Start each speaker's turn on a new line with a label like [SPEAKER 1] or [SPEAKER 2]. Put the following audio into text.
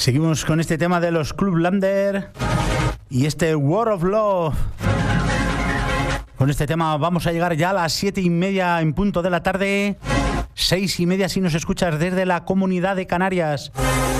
[SPEAKER 1] Seguimos con este tema de los Club Lander y este War of Love. Con este tema vamos a llegar ya a las 7:30 en punto de la tarde. 6:30 si nos escuchas desde la Comunidad de Canarias.